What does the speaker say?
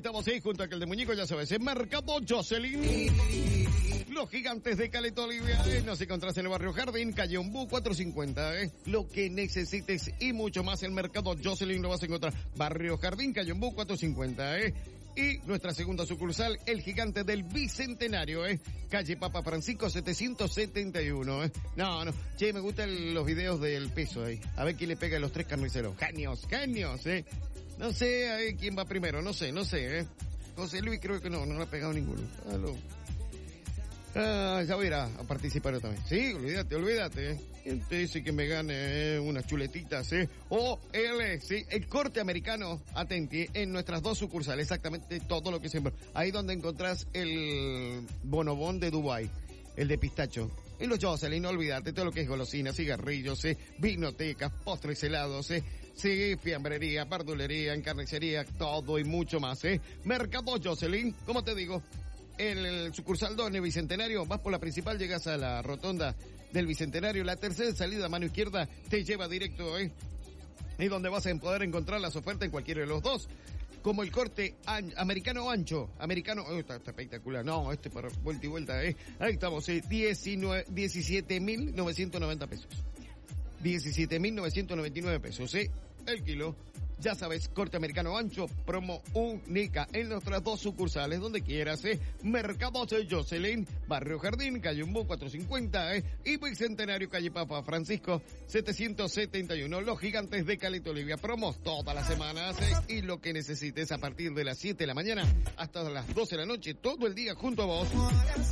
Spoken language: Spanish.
estamos ahí junto a aquel de muñeco, ya sabes, en Mercado Jocelyn. Los gigantes de Caleta Olivia, nos encontrás en el barrio Jardín, calle Ombú 450, Lo que necesites y mucho más en Mercado Jocelyn lo vas a encontrar. Barrio Jardín, calle Ombú 450, Y nuestra segunda sucursal, el gigante del Bicentenario, calle Papa Francisco 771, No, che, me gustan los videos del peso ahí. A ver quién le pega a los tres carniceros. Genios, No sé quién va primero, no sé, José Luis creo que no le ha pegado ninguno. Ya voy a ir a participar yo también. Sí, olvídate. Dice que me gane unas chuletitas, el corte americano, atenti, en nuestras dos sucursales, exactamente todo lo que siempre. Ahí donde encontrás el bonobón de Dubái, el de pistacho. En los Jocelyn, no olvídate, todo lo que es golosinas, cigarrillos, vinotecas, postres helados, sí, fiambrería, verdulería, encarnicería, todo y mucho más, Mercado Jocelyn, como te digo, el sucursal 2 en el Bicentenario, vas por la principal, llegas a la rotonda del Bicentenario, la tercera salida a mano izquierda te lleva directo, y donde vas a poder encontrar las ofertas en cualquiera de los dos, como el corte americano ancho, está espectacular, para vuelta y vuelta, ahí estamos, 17.990 pesos, 17.999 pesos, el kilo. Ya sabes, corte americano ancho, promo única en nuestras dos sucursales, donde quieras, Mercado Jocelyn, Barrio Jardín, calle Ombú 450, y Bicentenario, calle Papa Francisco 771. Los gigantes de Caleta Olivia, promos todas las semanas, y lo que necesites a partir de las 7 de la mañana hasta las 12 de la noche, todo el día junto a vos.